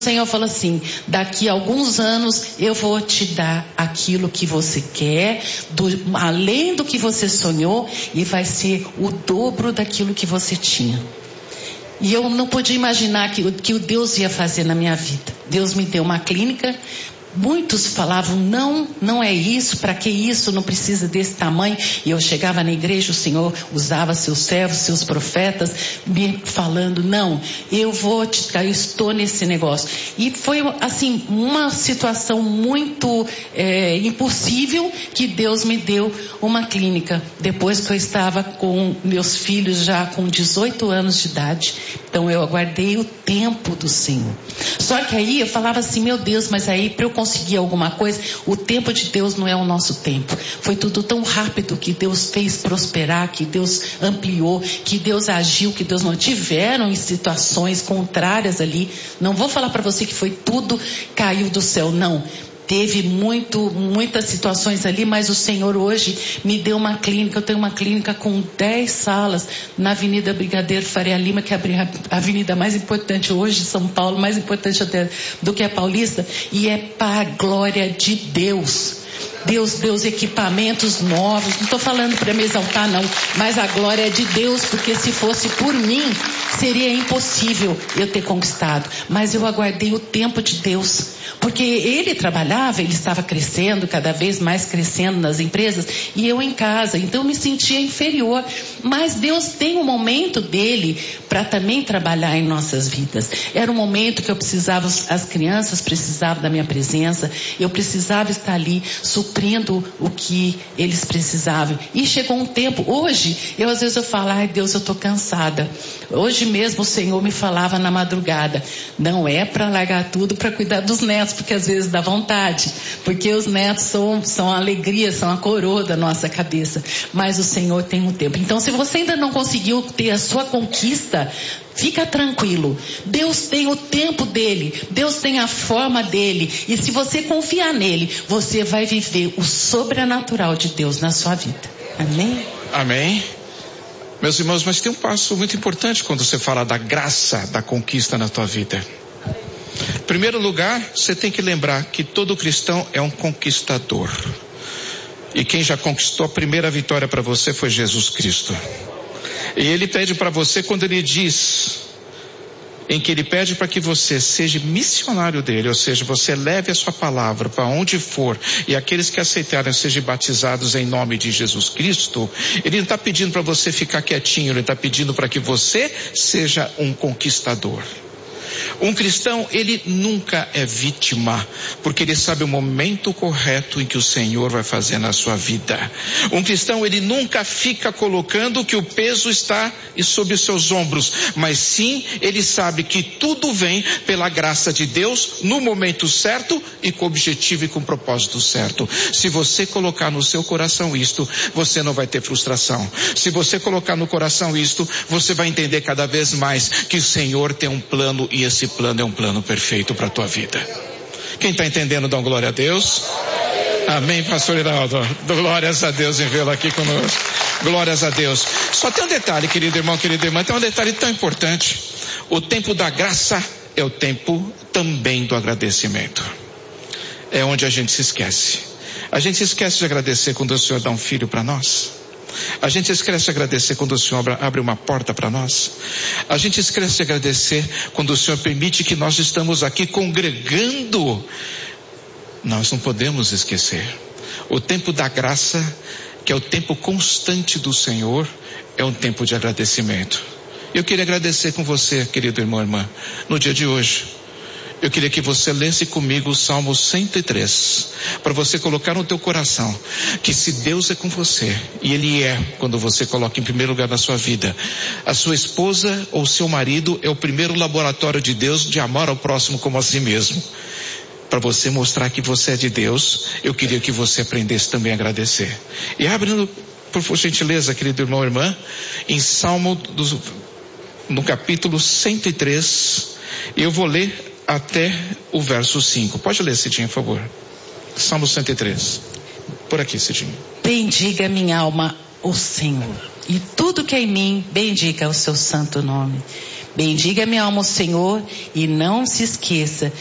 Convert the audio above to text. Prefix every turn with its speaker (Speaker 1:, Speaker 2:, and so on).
Speaker 1: Senhor falou assim: daqui a alguns anos eu vou te dar aquilo que você quer, além do que você sonhou, e vai ser o dobro daquilo que você tinha. E eu não podia imaginar que o Deus ia fazer na minha vida. Deus me deu uma clínica. Muitos falavam, não é isso, para que isso, não precisa desse tamanho. E eu chegava na igreja, o Senhor usava seus servos, seus profetas, me falando, não, eu estou nesse negócio. E foi assim, uma situação muito impossível, que Deus me deu uma clínica, depois que eu estava com meus filhos já com 18 anos de idade. Então eu aguardei o tempo do Senhor. Só que aí eu falava assim, meu Deus, mas aí para eu conseguir alguma coisa, o tempo de Deus não é o nosso tempo. Foi tudo tão rápido que Deus fez prosperar, que Deus ampliou, que Deus agiu, que Deus não tiveram em situações contrárias ali. Não vou falar para você que foi tudo caiu do céu, não. Teve muitas situações ali, mas o Senhor hoje me deu uma clínica. Eu tenho uma clínica com 10 salas na Avenida Brigadeiro Faria Lima, que é a avenida mais importante hoje de São Paulo, mais importante até do que a Paulista, e é para a glória de Deus. Deus deu os equipamentos novos, não estou falando para me exaltar não, mas a glória é de Deus, porque se fosse por mim, seria impossível eu ter conquistado, mas eu aguardei o tempo de Deus, porque ele trabalhava, ele estava crescendo, cada vez mais crescendo nas empresas, e eu em casa, então eu me sentia inferior, mas Deus tem um momento dele para também trabalhar em nossas vidas. Era um momento que eu precisava, as crianças precisavam da minha presença, eu precisava estar ali suprindo o que eles precisavam. E chegou um tempo, hoje, às vezes eu falo, ai Deus, eu estou cansada. Hoje mesmo o Senhor me falava na madrugada, não é para largar tudo para cuidar dos netos, porque às vezes dá vontade, porque os netos são a alegria, são a coroa da nossa cabeça, mas o Senhor tem um tempo. Então se você ainda não conseguiu ter a sua conquista, fica tranquilo, Deus tem o tempo dele, Deus tem a forma dele, e se você confiar nele, você vai viver o sobrenatural de Deus na sua vida. Amém?
Speaker 2: Amém. Meus irmãos, mas tem um passo muito importante quando você fala da graça da conquista na tua vida. Em primeiro lugar, você tem que lembrar que todo cristão é um conquistador. E quem já conquistou a primeira vitória para você foi Jesus Cristo. E ele pede para você, quando ele diz, em que ele pede para que você seja missionário dele, ou seja, você leve a sua palavra para onde for, e aqueles que aceitarem sejam batizados em nome de Jesus Cristo, ele não está pedindo para você ficar quietinho, ele está pedindo para que você seja um conquistador. Um cristão, ele nunca é vítima, porque ele sabe o momento correto em que o Senhor vai fazer na sua vida. Um cristão, ele nunca fica colocando que o peso está sobre os seus ombros, mas sim, ele sabe que tudo vem pela graça de Deus, no momento certo e com o objetivo e com o propósito certo. Se você colocar no seu coração isto, você não vai ter frustração. Se você colocar no coração isto, você vai entender cada vez mais que o Senhor tem um plano, e esse plano é um plano perfeito para a tua vida. Quem está entendendo, dá glória a Deus. Amém, pastor Iraldo. Glórias a Deus em vê-lo aqui conosco. Glórias a Deus. Só tem um detalhe, querido irmão, querida irmã, tem um detalhe tão importante. O tempo da graça é o tempo também do agradecimento. É onde a gente se esquece. A gente se esquece de agradecer quando o Senhor dá um filho para nós. A gente esquece de agradecer quando o Senhor abre uma porta para nós. A gente esquece de agradecer quando o Senhor permite que nós estamos aqui congregando. Nós não podemos esquecer. O tempo da graça, que é o tempo constante do Senhor, é um tempo de agradecimento. Eu queria agradecer com você, querido irmão e irmã, no dia de hoje. Eu queria que você lesse comigo o Salmo 103, para você colocar no teu coração, que se Deus é com você, e Ele é, quando você coloca em primeiro lugar na sua vida, a sua esposa ou seu marido é o primeiro laboratório de Deus de amar ao próximo como a si mesmo. Para você mostrar que você é de Deus, eu queria que você aprendesse também a agradecer. E abrindo, por gentileza, querido irmão e irmã, em Salmo, no capítulo 103, eu vou ler até o verso 5. Pode ler, Cidinha, por favor. Salmo 103. Por aqui, Cidinha.
Speaker 1: Bendiga minha alma o Senhor, e tudo que é em mim, bendiga o seu santo nome. Bendiga minha alma o Senhor e não se esqueça